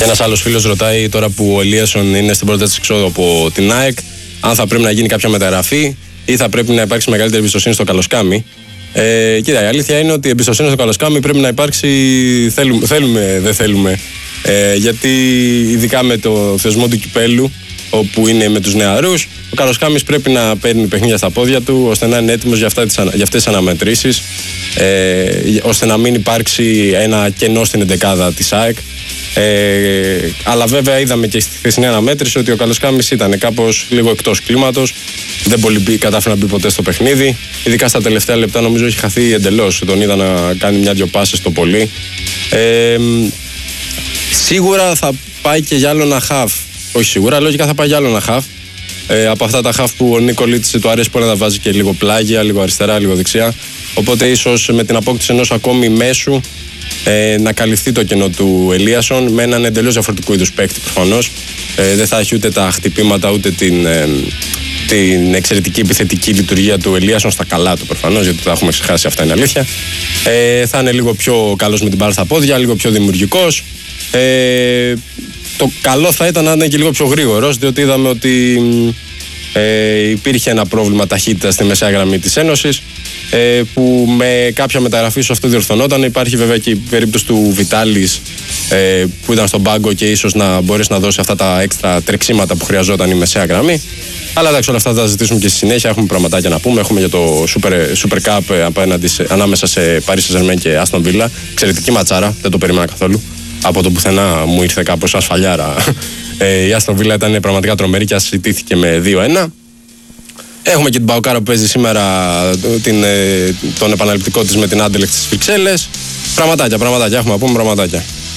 Και ένας άλλος φίλος ρωτάει τώρα που ο Ελίασον είναι στην πρώτη εξόδου από την ΑΕΚ, αν θα πρέπει να γίνει κάποια μεταγραφή ή θα πρέπει να υπάρξει μεγαλύτερη εμπιστοσύνη στο Καλοσκάμι. Κοίτα, η αλήθεια είναι ότι η εμπιστοσύνη στο Καλοσκάμι πρέπει να υπάρξει, θέλουμε, δεν θέλουμε. Γιατί ειδικά με το θεσμό του κυπέλου, όπου είναι με τους νεαρούς, ο Καλοσκάμις πρέπει να παίρνει παιχνίδια στα πόδια του, ώστε να είναι έτοιμος για αυτές τις αναμετρήσεις, ώστε να μην υπάρξει ένα κενό στην εντεκάδα της ΑΕΚ. Αλλά βέβαια είδαμε και στη χθεσινή αναμέτρηση ότι ο Καλοσκάμις ήταν κάπως λίγο εκτός κλίματος, δεν πολύ κατάφερε να μπει ποτέ στο παιχνίδι. Ειδικά στα τελευταία λεπτά νομίζω έχει χαθεί εντελώς. Τον είδα να κάνει μια-δυο πάσες το πολύ. Σίγουρα θα πάει και για άλλο ένα χαφ. Όχι σίγουρα, λογικά θα πάει για άλλο ένα χαφ. Από αυτά τα χαφ που ο Νικολίτης του αρέσει πολύ να βάζει και λίγο πλάγια, λίγο αριστερά, λίγο δεξιά. Οπότε ίσως με την απόκτηση ενός ακόμη μέσου να καλυφθεί το κενό του Ελίασον με έναν εντελώς διαφορετικού είδους παίκτη προφανώς. Δεν θα έχει ούτε τα χτυπήματα ούτε την εξαιρετική επιθετική λειτουργία του Ελίασον στα καλά του προφανώς, γιατί τα έχουμε ξεχάσει, αυτά είναι αλήθεια. Θα είναι λίγο πιο καλός με την μπάλα στα πόδια, λίγο πιο δημιουργικός. Το καλό θα ήταν να είναι και λίγο πιο γρήγορος, διότι είδαμε ότι υπήρχε ένα πρόβλημα ταχύτητα στη μεσαία γραμμή της Ένωσης, που με κάποια μεταγραφή σου αυτό διορθωνόταν. Υπάρχει βέβαια και η περίπτωση του Βιτάλης, που ήταν στον πάγκο και ίσως να μπορέσει να δώσει αυτά τα έξτρα τρεξίματα που χρειαζόταν η μεσαία γραμμή. Αλλά εντάξει, όλα αυτά θα τα ζητήσουμε και στη συνέχεια. Έχουμε πραγματάκια να πούμε. Έχουμε για το Super Cup ανάμεσα σε Paris Saint-Germain και Aston Villa. Εξαιρετική ματσάρα, δεν το περίμενα καθόλου. Από το πουθενά μου ήρθε κάπως σαν σφαλιάρα. Η Aston Villa ήταν πραγματικά τρομερή και ασυζητήθηκε με 2-1. Έχουμε και την Παοκάρα που παίζει σήμερα τον επαναληπτικό της με την Anderlecht στις Βρυξέλλες. Πραγματάκια, έχουμε να πούμε πραγματάκια.